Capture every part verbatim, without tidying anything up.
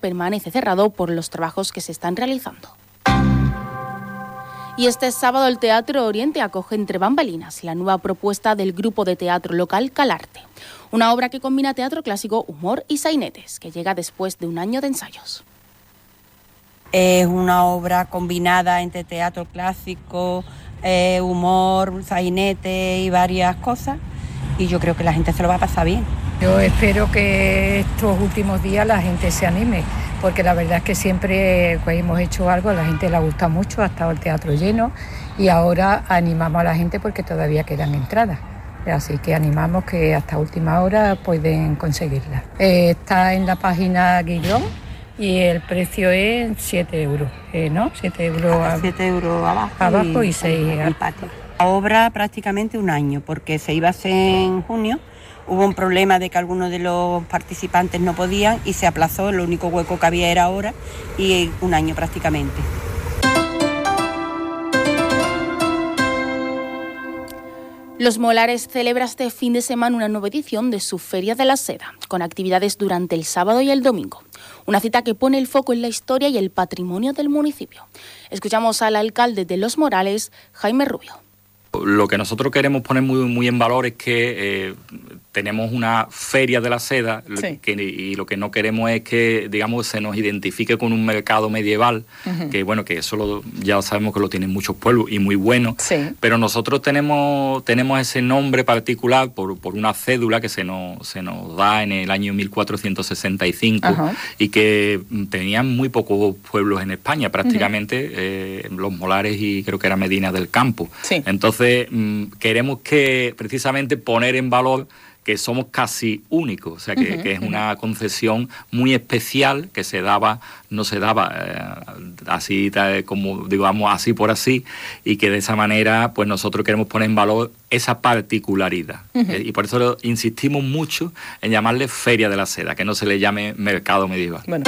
permanece cerrado por los trabajos que se están realizando. Y este sábado el Teatro Oriente acoge Entre Bambalinas, la nueva propuesta del grupo de teatro local Calarte. Una obra que combina teatro clásico, humor y sainetes, que llega después de un año de ensayos. Es una obra combinada entre teatro clásico, eh, humor, sainete y varias cosas. Y yo creo que la gente se lo va a pasar bien. Yo espero que estos últimos días la gente se anime, porque la verdad es que siempre que hemos hecho algo a la gente le gusta mucho, ha estado el teatro lleno y ahora animamos a la gente porque todavía quedan entradas. Así que animamos que hasta última hora pueden conseguirla. Eh, está en la página Guillón y el precio es siete euros, eh, ¿no? siete euros, siete euros abajo, abajo y, y seis al patio. La obra prácticamente un año, porque se iba a hacer en junio. Hubo un problema de que algunos de los participantes no podían y se aplazó, lo único hueco que había era ahora y un año prácticamente. Los Molares celebra este fin de semana una nueva edición de su Feria de la Seda, con actividades durante el sábado y el domingo. Una cita que pone el foco en la historia y el patrimonio del municipio. Escuchamos al alcalde de Los Molares, Jaime Rubio. Lo que nosotros queremos poner muy, muy en valor es que eh, tenemos una feria de la seda, sí. que, y lo que no queremos es que, digamos, se nos identifique con un mercado medieval, uh-huh. que bueno, que eso lo, ya sabemos que lo tienen muchos pueblos y muy bueno, sí. pero nosotros tenemos, tenemos ese nombre particular por, por una cédula que se nos, se nos da en el año mil cuatrocientos sesenta y cinco uh-huh. y que tenían muy pocos pueblos en España, prácticamente, uh-huh. eh, Los Molares y creo que era Medina del Campo. Sí. Entonces, Entonces, queremos que precisamente poner en valor que somos casi únicos, o sea, que, uh-huh, que es uh-huh. una concesión muy especial que se daba, no se daba eh, así como, digamos, así por así, y que de esa manera, pues nosotros queremos poner en valor esa particularidad. Uh-huh. Eh, y por eso insistimos mucho en llamarle Feria de la Seda, que no se le llame Mercado Medieval. Bueno.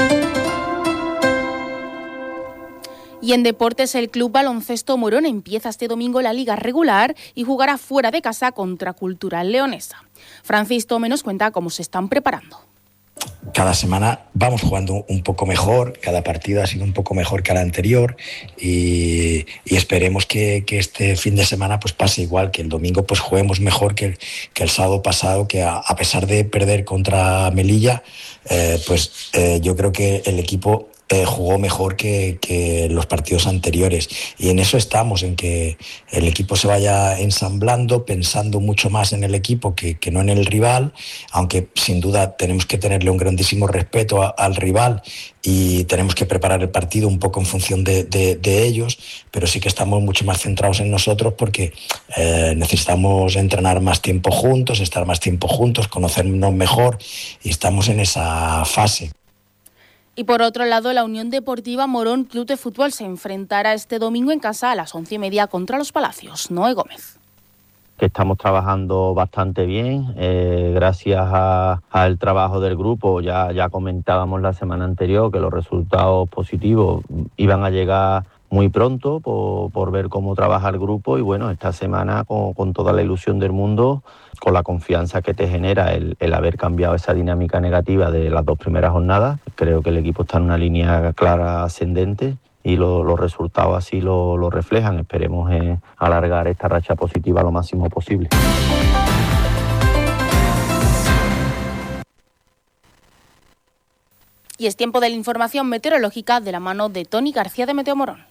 Y en deportes, el Club Baloncesto Morón empieza este domingo la liga regular y jugará fuera de casa contra Cultural Leonesa. Francis Tome nos cuenta cómo se están preparando. Cada semana vamos jugando un poco mejor, cada partido ha sido un poco mejor que el anterior y, y esperemos que, que este fin de semana pues pase igual, que el domingo pues juguemos mejor que el, que el sábado pasado, que a, a pesar de perder contra Melilla, eh, pues eh, yo creo que el equipo Eh, jugó mejor que, que los partidos anteriores y en eso estamos, en que el equipo se vaya ensamblando, pensando mucho más en el equipo que, que no en el rival, aunque sin duda tenemos que tenerle un grandísimo respeto a, al rival y tenemos que preparar el partido un poco en función de, de, de ellos, pero sí que estamos mucho más centrados en nosotros porque eh, necesitamos entrenar más tiempo juntos, estar más tiempo juntos, conocernos mejor y estamos en esa fase. Y por otro lado, la Unión Deportiva Morón Club de Fútbol se enfrentará este domingo en casa a las once y media contra Los Palacios. Noé Gómez. Que estamos trabajando bastante bien, eh, gracias a, al trabajo del grupo. Ya, ya comentábamos la semana anterior que los resultados positivos iban a llegar muy pronto por, por ver cómo trabaja el grupo y bueno, esta semana con, con toda la ilusión del mundo, con la confianza que te genera el, el haber cambiado esa dinámica negativa de las dos primeras jornadas. Creo que el equipo está en una línea clara ascendente y lo, los resultados así lo, lo reflejan. Esperemos eh, alargar esta racha positiva lo máximo posible. Y es tiempo de la información meteorológica de la mano de Tony García de Meteo Morón.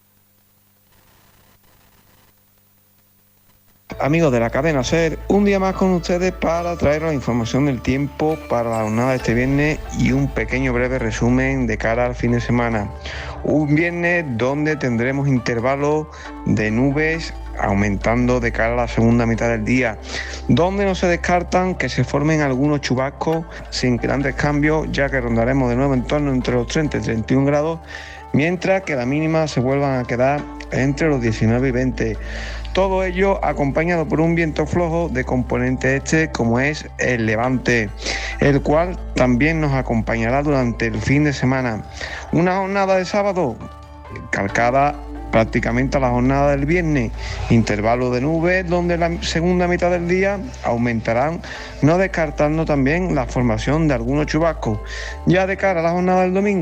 Amigos de la cadena SER, un día más con ustedes para traeros la información del tiempo para la jornada de este viernes y un pequeño breve resumen de cara al fin de semana. Un viernes donde tendremos intervalos de nubes aumentando de cara a la segunda mitad del día, donde no se descartan que se formen algunos chubascos sin grandes cambios, ya que rondaremos de nuevo en torno entre los treinta y treinta y un grados, mientras que las mínimas se vuelvan a quedar entre los diecinueve y veinte. Todo ello acompañado por un viento flojo de componente este como es el levante, el cual también nos acompañará durante el fin de semana. Una jornada de sábado calcada prácticamente a la jornada del viernes. Intervalo de nubes donde la segunda mitad del día aumentarán, no descartando también la formación de algunos chubascos. Ya de cara a la jornada del domingo,